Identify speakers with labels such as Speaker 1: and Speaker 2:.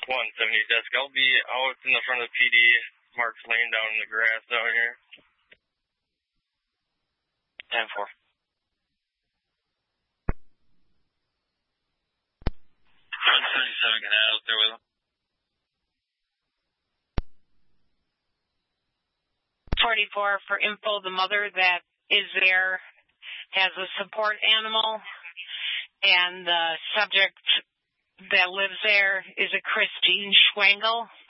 Speaker 1: 170 desk. I'll be out in the front of the PD. Mark's laying down in the grass down here. 10-4. 177 can add out there with him.
Speaker 2: 44 for info, the mother that is there has a support animal, and the subject that lives there is a Christine Schwangel.